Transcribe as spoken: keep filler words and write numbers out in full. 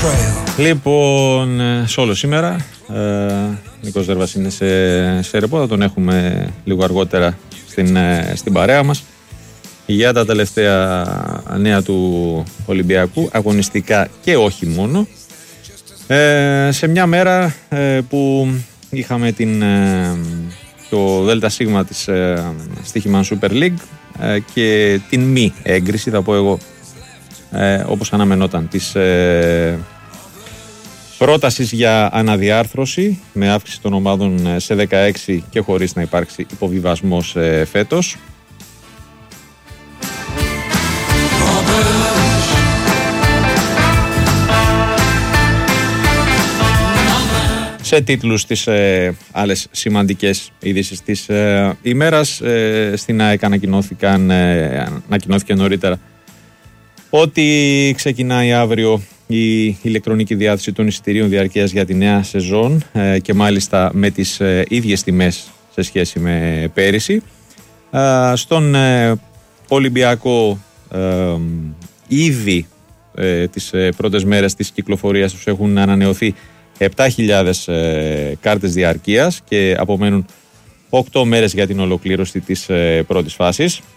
Λοιπόν, σόλο σήμερα. Ε, Νίκος Ζέρβας είναι σε, σε ρεπό, θα τον έχουμε λίγο αργότερα στην, στην παρέα μας για τα τελευταία νέα του Ολυμπιακού, αγωνιστικά και όχι μόνο. Ε, σε μια μέρα ε, που είχαμε την, ε, το ΔΣ της ε, Στοίχημαν Super League ε, και την μη έγκριση, θα πω εγώ, ε, όπως αναμενόταν, της ε, πρότασης για αναδιάρθρωση με αύξηση των ομάδων σε δεκαέξι και χωρίς να υπάρξει υποβιβασμός ε, φέτος. Σε τίτλους της ε, άλλες σημαντικές ειδήσεις της ε, ημέρας, ε, στην ΑΕΚ ανακοινώθηκαν, ε, ανακοινώθηκε νωρίτερα ότι ξεκινάει αύριο η ηλεκτρονική διάθεση των εισιτηρίων διαρκείας για τη νέα σεζόν ε, και μάλιστα με τις ε, ίδιες τιμές σε σχέση με πέρυσι. Ε, στον ε, Ολυμπιακό ε, ήδη ε, τις ε, πρώτες μέρες της κυκλοφορίας τους έχουν ανανεωθεί επτά χιλιάδες ε, κάρτες διαρκείας και απομένουν οκτώ μέρες για την ολοκλήρωση της ε, πρώτης φάσης.